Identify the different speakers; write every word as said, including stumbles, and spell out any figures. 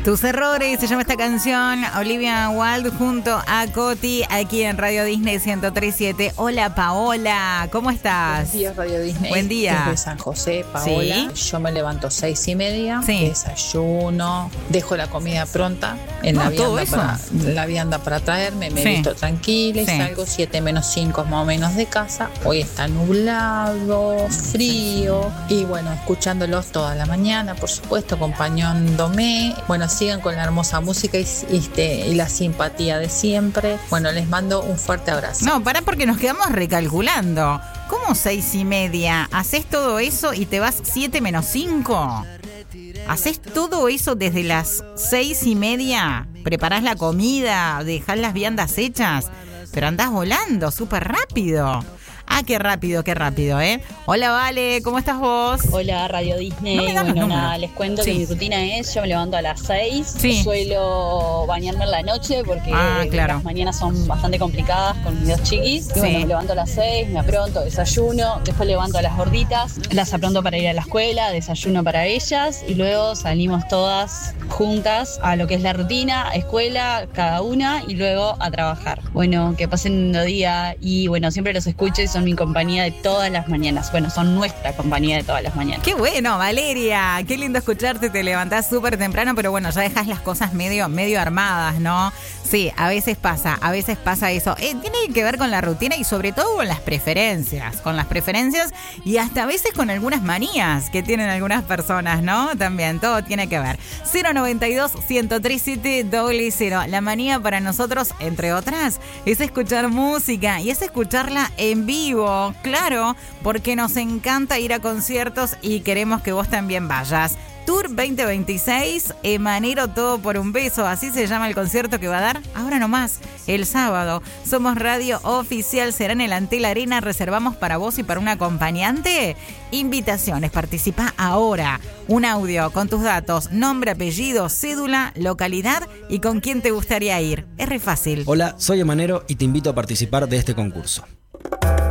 Speaker 1: Tus errores, se llama esta canción. Olivia Wilde junto a Coti, aquí en Radio Disney ciento tres punto siete. Hola Paola, ¿cómo estás?
Speaker 2: Buenos días, Radio Disney.
Speaker 1: Buen día.
Speaker 2: Desde San José, Paola.
Speaker 1: ¿Sí?
Speaker 2: Yo me levanto seis y media,
Speaker 1: sí.
Speaker 2: desayuno, dejo la comida pronta en
Speaker 1: no,
Speaker 2: la,
Speaker 1: todo
Speaker 2: vianda
Speaker 1: eso.
Speaker 2: para, la vianda para traerme, me
Speaker 1: sí.
Speaker 2: visto tranquila y
Speaker 1: sí.
Speaker 2: salgo siete menos cinco más o menos de casa. Hoy está nublado, frío y bueno, escuchándolos toda la mañana, por supuesto, acompañándome. Bueno, sigan con la hermosa música y, y, este, y la simpatía de siempre. Bueno, les mando un fuerte abrazo.
Speaker 1: No, pará porque nos quedamos recalculando. ¿Cómo seis y media? ¿Haces todo eso y te vas siete menos cinco? ¿Haces todo eso desde las seis y media? ¿Preparás la comida? ¿Dejás las viandas hechas? Pero andás volando súper rápido. Ah, qué rápido, qué rápido, ¿eh? Hola, Vale, ¿cómo estás vos?
Speaker 3: Hola, Radio Disney.
Speaker 1: No me das los
Speaker 3: bueno,
Speaker 1: números.
Speaker 3: nada, les cuento
Speaker 1: Sí.
Speaker 3: que mi rutina es, yo me levanto a las seis,
Speaker 1: Sí.
Speaker 3: suelo bañarme en la noche porque
Speaker 1: Ah, claro.
Speaker 3: las mañanas son bastante complicadas con mis dos chiquis. Y
Speaker 1: Sí.
Speaker 3: bueno, me levanto a las seis, me apronto, desayuno, después levanto a las gorditas, las apronto para ir a la escuela, desayuno para ellas y luego salimos todas juntas a lo que es la rutina, a escuela, cada una y luego a trabajar. Bueno, que pasen un lindo día y bueno, siempre los escucho y son mi compañía de todas las mañanas. Bueno, son nuestra compañía de todas las mañanas.
Speaker 1: Qué bueno, Valeria, qué lindo escucharte, te levantás súper temprano, pero bueno, ya dejas las cosas medio, medio armadas, ¿no? Sí, a veces pasa, a veces pasa eso. Eh, tiene que ver con la rutina y sobre todo con las preferencias, con las preferencias y hasta a veces con algunas manías que tienen algunas personas, ¿no? También, todo tiene que ver. cero noventa y dos, ciento tres siete, doble cero. La manía para nosotros, entre otras, es escuchar música y es escucharla en vivo, claro, porque nos encanta ir a conciertos y queremos que vos también vayas. Tour veinte veintiséis, Emanero Todo por un Beso, así se llama el concierto que va a dar ahora nomás, el sábado. Somos radio oficial, será en el Antel Arena, reservamos para vos y para un acompañante. Invitaciones, participa ahora. Un audio con tus datos, nombre, apellido, cédula, localidad y con quién te gustaría ir. Es re fácil.
Speaker 4: Hola, soy Emanero y te invito a participar de este concurso.